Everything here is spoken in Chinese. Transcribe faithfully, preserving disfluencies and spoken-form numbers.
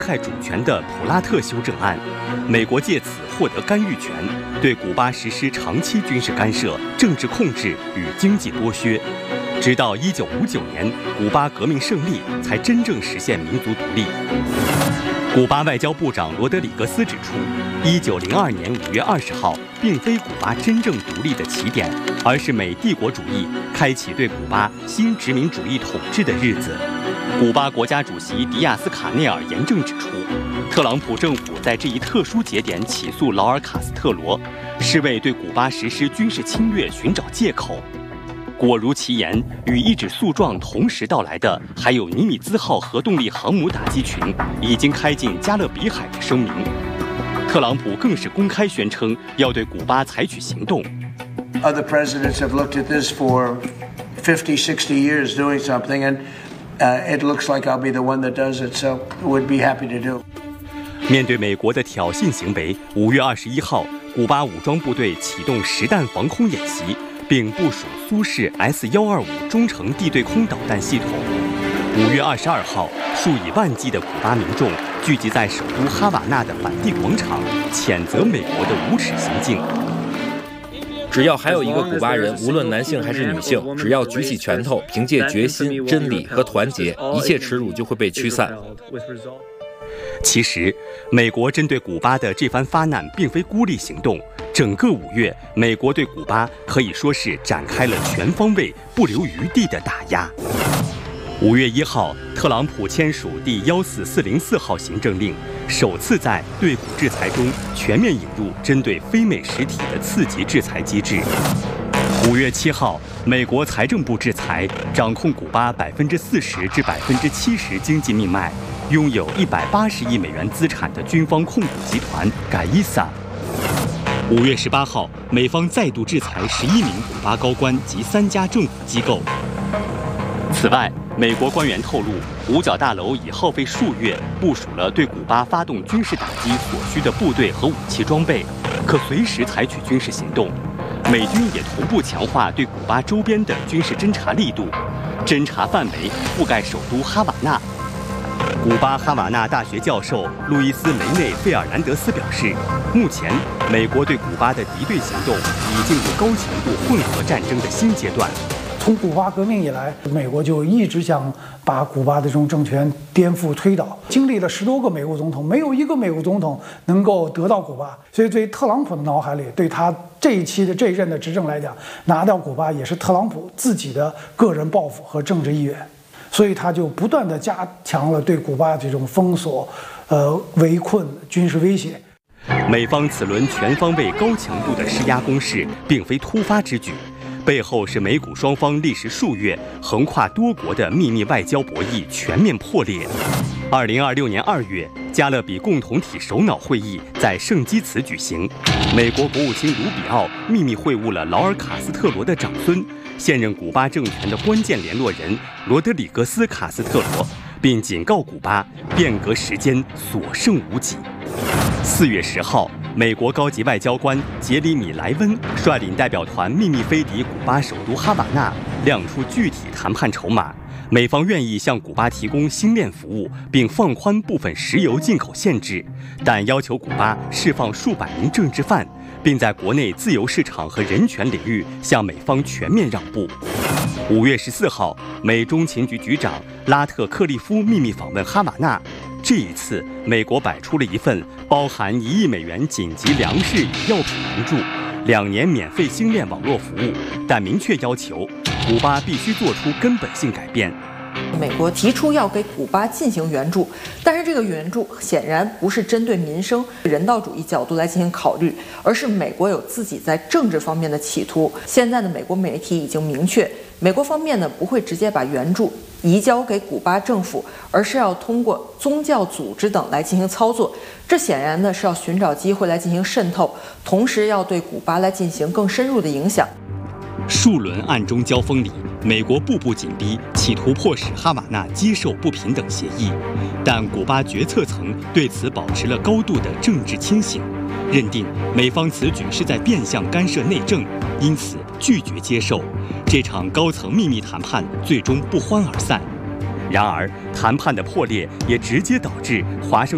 害主权的普拉特修正案，美国借此获得干预权，对古巴实施长期军事干涉、政治控制与经济剥削，直到一九五九年古巴革命胜利，才真正实现民族独立。古巴外交部长罗德里格斯指出，一九零二年五月二十号并非古巴真正独立的起点，而是美帝国主义开启对古巴新殖民主义统治的日子。古巴国家主席迪亚斯卡内尔严正指出，特朗普政府在这一特殊节点起诉劳尔·卡斯特罗，是为对古巴实施军事侵略寻找借口。果如其言，与一纸诉状同时到来的，还有尼米兹号核动力航母打击群已经开进加勒比海的声明。特朗普更是公开宣称要对古巴采取行动。 Other presidents have looked at this for fifty, sixty years doing something, and uh, it looks like I'll be the one that does it, so would be happy to do. 面对美国的挑衅行为，五月二十一号，古巴武装部队启动实弹防空演习，并部署苏式 S 一二五中程地对空导弹系统。五月二十二号，数以万计的古巴民众聚集在首都哈瓦那的反帝广场，谴责美国的无耻行径。 只要还有一个古巴人，无论男性还是女性，只要举起拳头，凭借决心、真理和团结，一切耻辱就会被驱散。 其实，美国针对古巴的这番发难并非孤立行动。整个五月，美国对古巴可以说是展开了全方位、不留余地的打压。五月一号，特朗普签署第幺四四零四号行政令，首次在对古制裁中全面引入针对非美实体的次级制裁机制。五月七号，美国财政部制裁掌控古巴百分之四十至百分之七十经济命脉，拥有一百八十亿美元资产的军方控股集团盖伊萨。五月十八号，美方再度制裁十一名古巴高官及三家政府机构。此外，美国官员透露，五角大楼已耗费数月部署了对古巴发动军事打击所需的部队和武器装备，可随时采取军事行动。美军也同步强化对古巴周边的军事侦察力度，侦察范围覆盖首都哈瓦那。古巴哈瓦那大学教授路易斯·雷内·费尔南德斯表示，目前美国对古巴的敌对行动已进入高强度混合战争的新阶段。 从古巴革命以来，美国就一直想把古巴的这种政权颠覆推倒，经历了十多个美国总统，没有一个美国总统能够得到古巴。所以对特朗普的脑海里，对他这一期的这一任的执政来讲，拿掉古巴也是特朗普自己的个人抱负和政治意愿。所以他就不断地加强了对古巴这种封锁、呃围困、军事威胁。 美方此轮全方位、高强度的施压攻势，并非突发之举，背后是美古双方历时数月、横跨多国的秘密外交博弈全面破裂。二零二六年二月，加勒比共同体首脑会议在圣基茨举行，美国国务卿卢比奥秘密会晤了劳尔·卡斯特罗的长孙。现任古巴政权的关键联络人罗德里格斯·卡斯特罗，并警告古巴变革时间所剩无几。四月十号，美国高级外交官杰里米·莱温率领代表团秘密飞抵古巴首都哈瓦那，亮出具体谈判筹码。美方愿意向古巴提供星链服务，并放宽部分石油进口限制，但要求古巴释放数百名政治犯，并在国内自由市场和人权领域向美方全面让步。五月十四号，美中情局局长拉特克利夫秘密访问哈瓦那。这一次，美国摆出了一份包含一亿美元紧急粮食与药品援助、两年免费星链网络服务，但明确要求古巴必须做出根本性改变。 美国提出要给古巴进行援助，但是这个援助显然不是针对民生、人道主义角度来进行考虑，而是美国有自己在政治方面的企图。现在的美国媒体已经明确，美国方面呢不会直接把援助移交给古巴政府，而是要通过宗教组织等来进行操作。这显然呢是要寻找机会来进行渗透，同时要对古巴来进行更深入的影响。 数轮暗中交锋里，美国步步紧逼，企图迫使哈瓦那接受不平等协议，但古巴决策层对此保持了高度的政治清醒，认定美方此举是在变相干涉内政，因此拒绝接受。这场高层秘密谈判最终不欢而散。然而，谈判的破裂也直接导致华盛